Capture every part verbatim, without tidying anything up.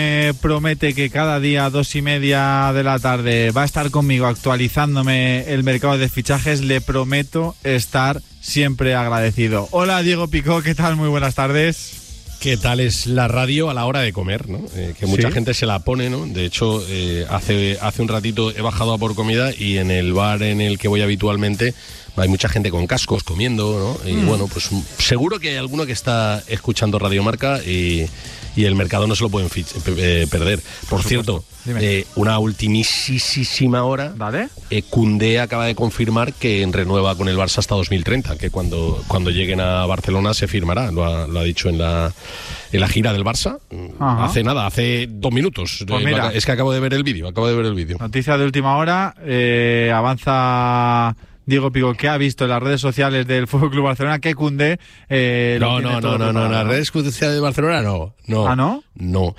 Me promete que cada día a dos y media de la tarde va a estar conmigo actualizándome el mercado de fichajes. Le prometo estar siempre agradecido. Hola Diego Picó, ¿qué tal? Muy buenas tardes. ¿Qué tal es la radio a la hora de comer, ¿no? Eh, que mucha ¿Sí? gente se la pone, ¿no? De hecho, eh, hace, hace un ratito he bajado a por comida y en el bar en el que voy habitualmente hay mucha gente con cascos comiendo, ¿no? Y mm. bueno, pues seguro que hay alguno que está escuchando Radio Marca y, y el mercado no se lo pueden fich- eh, perder. Por, Por cierto, eh, una ultimísima hora, ¿vale? eh, Koundé acaba de confirmar que renueva con el Barça hasta dos mil treinta, que cuando, cuando lleguen a Barcelona se firmará, lo ha, lo ha dicho en la, en la gira del Barça. Ajá. Hace nada, hace dos minutos. Pues mira, es que acabo de ver el vídeo, acabo de ver el vídeo. Noticia de última hora, eh, avanza Diego Picó, que ha visto en las redes sociales del F C Barcelona que Koundé eh, no, no, no, no, no, en las redes sociales de Barcelona no, no. ¿Ah, no? No.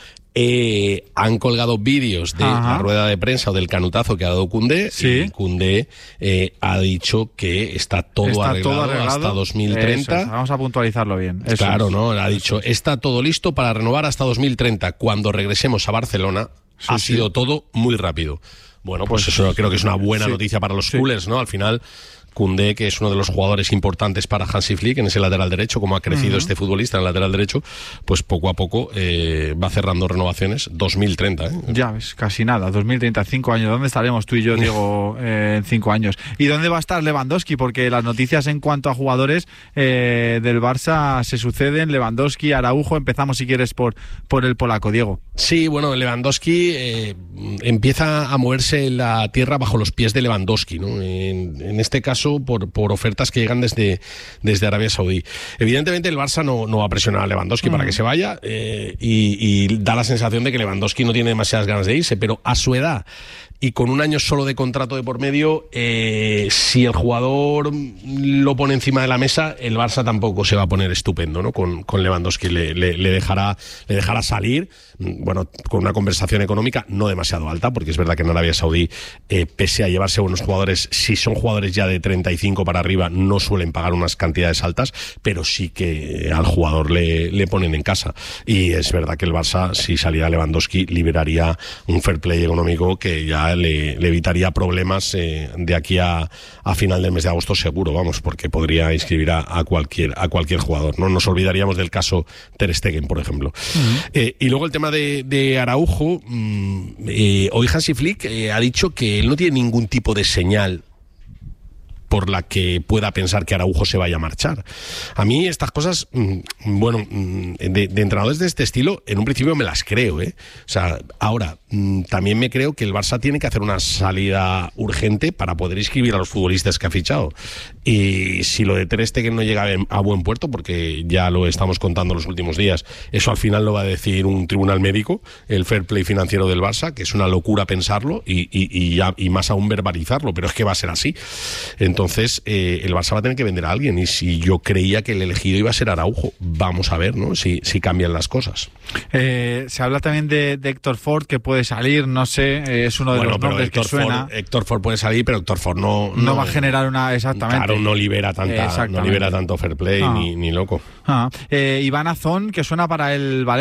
Eh, han colgado vídeos de Ajá. la rueda de prensa o del canutazo que ha dado Koundé. ¿Sí? Y Koundé eh, ha dicho que está todo, está arreglado, todo arreglado hasta dos mil treinta. Es. Vamos a puntualizarlo bien. Eso claro, es. ¿no? Ha dicho, está todo listo para renovar hasta dos mil treinta. Cuando regresemos a Barcelona, sí, ha sí. sido todo muy rápido. Bueno, pues, pues eso creo que es una buena sí. noticia para los sí. culers, ¿no? Al final, Koundé, que es uno de los jugadores importantes para Hansi Flick en ese lateral derecho, como ha crecido uh-huh. este futbolista en el lateral derecho, pues poco a poco eh, va cerrando renovaciones. dos mil treinta, ¿eh? Ya ves, casi nada, dos mil treinta, cinco años. ¿Dónde estaremos tú y yo, Diego, eh, en cinco años? ¿Y dónde va a estar Lewandowski? Porque las noticias en cuanto a jugadores eh, del Barça se suceden. Lewandowski, Araujo, empezamos si quieres por, por el polaco, Diego. Sí, bueno, Lewandowski eh, empieza a moverse la tierra bajo los pies de Lewandowski, ¿no? En, en este caso, por, por ofertas que llegan desde, desde Arabia Saudí. Evidentemente el Barça no, no va a presionar a Lewandowski mm. para que se vaya eh, y, y da la sensación de que Lewandowski no tiene demasiadas ganas de irse, pero a su edad y con un año solo de contrato de por medio, eh, si el jugador lo pone encima de la mesa, el Barça tampoco se va a poner estupendo, ¿no? Con, con Lewandowski le, le, le dejará le dejará salir, bueno, con una conversación económica no demasiado alta, porque es verdad que en Arabia Saudí, eh, pese a llevarse buenos jugadores, si son jugadores ya de treinta y cinco para arriba, no suelen pagar unas cantidades altas, pero sí que al jugador le, le ponen en casa. Y es verdad que el Barça, si saliera Lewandowski, liberaría un fair play económico que ya Le, le evitaría problemas eh, de aquí a, a final del mes de agosto seguro, vamos, porque podría inscribir a, a cualquier a cualquier jugador. No nos olvidaríamos del caso Ter Stegen, por ejemplo. Uh-huh. Eh, y luego el tema de, de Araujo, mmm, eh, hoy Hansi Flick eh, ha dicho que él no tiene ningún tipo de señal por la que pueda pensar que Araujo se vaya a marchar. A mí estas cosas, bueno, de, de entrenadores de este estilo, en un principio me las creo, ¿eh? O sea, ahora, también me creo que el Barça tiene que hacer una salida urgente para poder inscribir a los futbolistas que ha fichado. Y si lo de Ter Stegen no llega a buen puerto, porque ya lo estamos contando los últimos días, eso al final lo va a decir un tribunal médico, el fair play financiero del Barça, que es una locura pensarlo y, y, y, ya, y más aún verbalizarlo, pero es que va a ser así. Entonces, Entonces, eh, el Barça va a tener que vender a alguien, y si yo creía que el elegido iba a ser Araujo, vamos a ver, ¿no? Si, si cambian las cosas. Eh, se habla también de, de Héctor Ford, que puede salir, no sé, eh, es uno de bueno, los nombres Héctor que suena. Ford, Héctor Ford puede salir, pero Héctor Ford no... No, no va a generar una... Exactamente. Claro, no libera, tanta, no libera tanto fair play, ah. ni, ni loco. Ah. Eh, Iván Azón, que suena para el Valencia.